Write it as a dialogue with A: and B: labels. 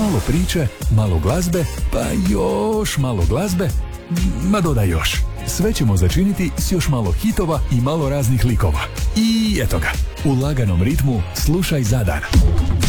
A: malo priče, malo glazbe, pa još malo glazbe, ma dodaj još. Sve ćemo začiniti s još malo hitova i malo raznih likova. I eto ga, u laganom ritmu slušaj Zadar.